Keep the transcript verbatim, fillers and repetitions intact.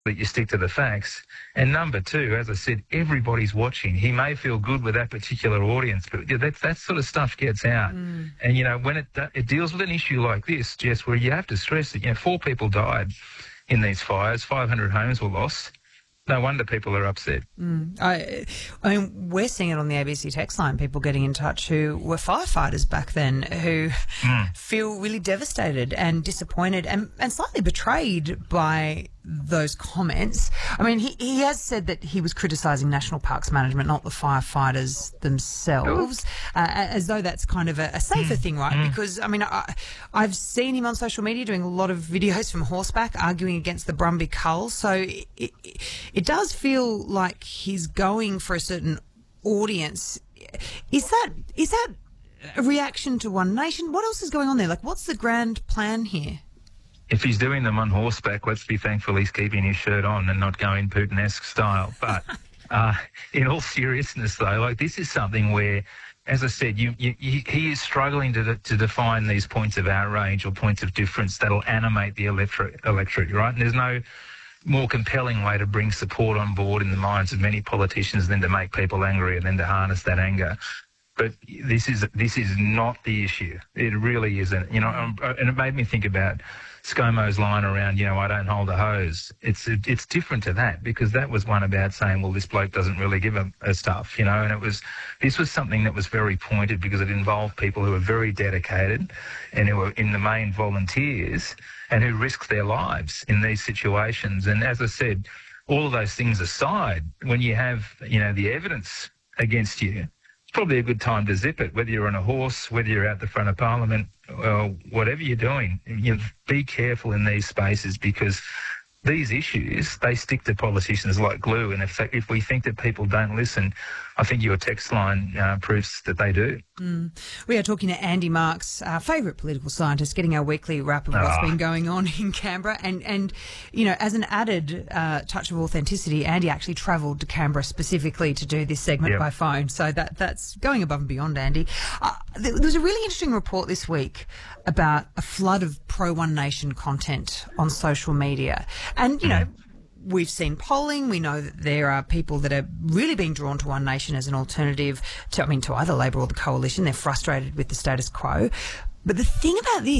that you stick to the facts. And number two, as I said, everybody's watching. He may feel good with that particular audience, but that, that sort of stuff gets out. Mm. And, you know, when it it deals with an issue like this, Jess, where you have to stress that, you know, four people died in these fires, five hundred homes were lost. No wonder people are upset. Mm. I, I mean, we're seeing it on the A B C text line, people getting in touch who were firefighters back then who mm. feel really devastated and disappointed and, and slightly betrayed by those comments. I mean, he, he has said that he was criticising National Parks Management, not the firefighters themselves, uh, as though that's kind of a, a safer mm. thing, right? Mm. Because, I mean, I, I've seen him on social media doing a lot of videos from horseback, arguing against the Brumby Cull, so it, it, it does feel like he's going for a certain audience. Is that is that a reaction to One Nation? What else is going on there? Like, what's the grand plan here? If he's doing them on horseback, let's be thankful he's keeping his shirt on and not going Putin-esque style. But uh, in all seriousness, though, like this is something where, as I said, you, you, you, he is struggling to, to define these points of outrage or points of difference that'll animate the electorate, electorate, right? And there's no more compelling way to bring support on board in the minds of many politicians than to make people angry and then to harness that anger. But this is this is not the issue. It really isn't. You know, and it made me think about ScoMo's line around, you know, I don't hold a hose. It's it's different to that, because that was one about saying, well, this bloke doesn't really give a, a stuff, you know, and it was, this was something that was very pointed because it involved people who were very dedicated and who were in the main volunteers and who risked their lives in these situations. And as I said, all of those things aside, when you have, you know, the evidence against you, it's probably a good time to zip it, whether you're on a horse, whether you're out the front of Parliament, or whatever you're doing. You know, be careful in these spaces, because these issues, they stick to politicians like glue. And if if we think that people don't listen, I think your text line uh, proves that they do. Mm. We are talking to Andy Marks, our favourite political scientist, getting our weekly wrap of what's oh. been going on in Canberra. And, and you know, as an added uh, touch of authenticity, Andy actually travelled to Canberra specifically to do this segment yep. by phone. So that that's going above and beyond, Andy. Uh, there was a really interesting report this week about a flood of pro-One Nation content on social media. And, you know, we've seen polling. We know that there are people that are really being drawn to One Nation as an alternative to, I mean, to either Labor or the Coalition. They're frustrated with the status quo. But the thing about this